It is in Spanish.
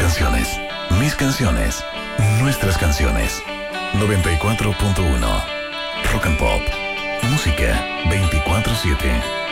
canciones, mis canciones, nuestras canciones. 94.1 Rock and Pop. Música 24/7.